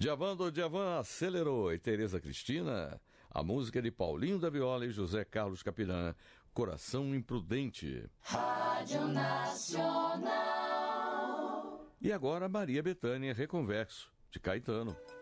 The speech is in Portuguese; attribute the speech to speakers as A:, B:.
A: Djavan do Djavan acelerou. E Tereza Cristina, a música de Paulinho da Viola e José Carlos Capirã, Coração Imprudente.
B: Rádio Nacional.
A: E agora Maria Bethânia, Reconverso, de Caetano.